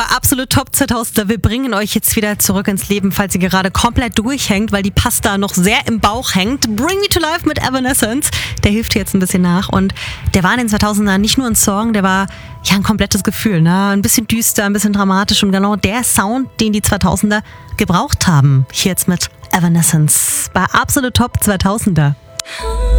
Absolut Top 2000er. Wir bringen euch jetzt wieder zurück ins Leben, falls ihr gerade komplett durchhängt, weil die Pasta noch sehr im Bauch hängt. Bring Me to Life mit Evanescence. Der hilft jetzt ein bisschen nach. Und der war in den 2000ern nicht nur ein Song, der war ja ein komplettes Gefühl. Ne? Ein bisschen düster, ein bisschen dramatisch und genau der Sound, den die 2000er gebraucht haben. Hier jetzt mit Evanescence bei Absolut Top 2000er.